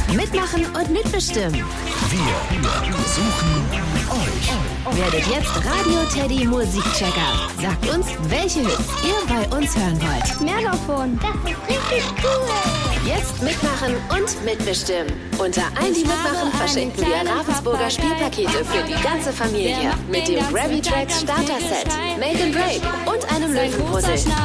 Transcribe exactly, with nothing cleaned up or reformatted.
Mitmachen und mitbestimmen. Wir suchen euch. Werdet jetzt Radio Teddy Musikchecker. Sagt uns, welche Hits ihr bei uns hören wollt. Mehr davon. Das ist richtig cool. Jetzt mitmachen und mitbestimmen. Unter allen, die mitmachen, verschenken wir Ravensburger Spielpakete für die ganze Familie. Mit dem Gravy Tracks Starter Set, Make and Break und einem Löwenpuzzle.